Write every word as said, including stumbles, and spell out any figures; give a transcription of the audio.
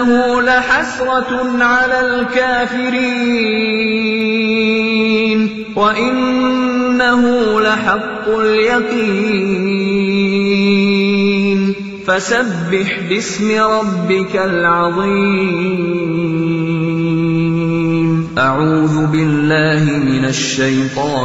إنه لحسرة على الكافرين وإنه لحق اليقين فسبح باسم ربك العظيم. أعوذ بالله من الشيطان